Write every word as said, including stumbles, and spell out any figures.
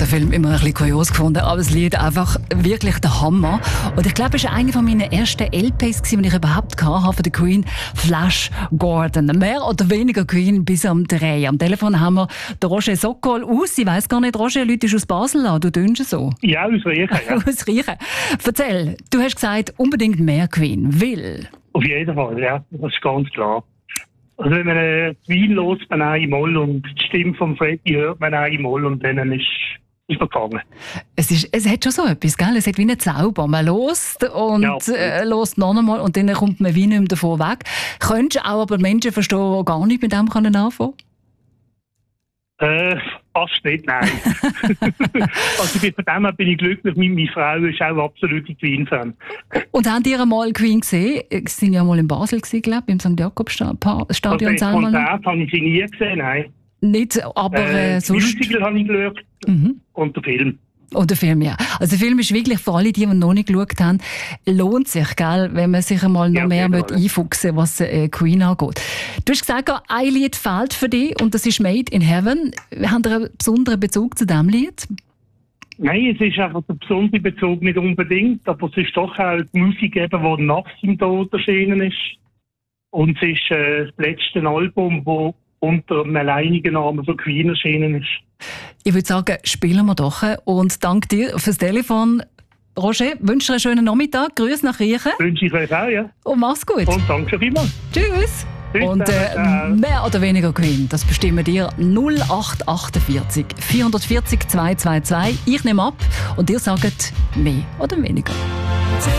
den Film immer ein bisschen kurios gefunden, aber das Lied einfach wirklich der Hammer. Und ich glaube, es war eine meiner ersten L Ps, die ich überhaupt hatte von der Queen, Flash Gordon. Mehr oder weniger Queen bis am drei. Am Telefon haben wir den Roger Sokol aus. Ich weiss gar nicht, Roger, Leute ist aus Basel an. Du tönst so. Ja, aus Riechen. Ja. aus Riechen. Erzähl, du hast gesagt, unbedingt mehr Queen. Will? Auf jeden Fall, ja. Das ist ganz klar. Also wenn man äh, Queen los man auch im Moll und die Stimme von Freddie hört man auch im Moll und dann ist ist vergangen. Es, ist, es hat schon so etwas, gell? Es hat wie einen Zauber. Man lost und ja, äh, lost noch einmal und dann kommt man wie nicht mehr davon weg. Könntest du auch aber Menschen verstehen, die gar nicht mit dem anfangen können? Äh, fast nicht, nein. Also von dem her bin ich glücklich. Meine Frau ist auch absolute Queen-Fan. Und habt ihr einmal Queen gesehen? Sie waren ja mal in Basel, glaube ich, im Sankt Jakob-Stadion. Also das Konzert habe ich sie nie gesehen, nein. Nicht, aber äh, äh, sonst... Musical habe ich geschaut mhm. und den Film. Und der Film, ja. Also der Film ist wirklich für alle, die, die noch nicht geschaut haben, lohnt sich, gell, wenn man sich einmal noch ja, mehr mit einfuchsen, was äh, Queen angeht. Du hast gesagt, ein Lied fehlt für dich und das ist «Made in Heaven». Habt ihr einen besonderen Bezug zu diesem Lied? Nein, es ist einfach der besondere Bezug nicht unbedingt, aber es ist doch auch die Musik, die nach seinem Tod erschienen ist. Und es ist äh, das letzte Album, das unter einem alleinigen Namen von Queen erschienen ist. Ich würde sagen, spielen wir doch. Und danke dir fürs Telefon. Roger, wünsche dir einen schönen Nachmittag. Grüß nach Riechen. Wünsche ich euch auch, ja. Und mach's gut. Und danke schon vielmals. Tschüss. Tschüss. Und äh, mehr oder weniger Queen, das bestimmen dir null acht achtundvierzig vierhundertvierzig zweihundertzweiundzwanzig. Ich nehme ab und ihr sagt mehr oder weniger.